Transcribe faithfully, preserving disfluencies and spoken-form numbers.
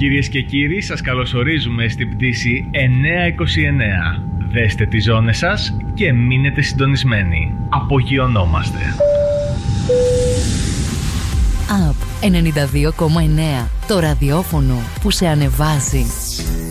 Κυρίες και κύριοι, σας καλωσορίζουμε στην πτήση εννιακόσια είκοσι εννέα. Δέστε τις ζώνες σας και μείνετε συντονισμένοι. Απογειωνόμαστε. Up ενενήντα δύο κόμμα εννέα. Το ραδιόφωνο που σε ανεβάζει.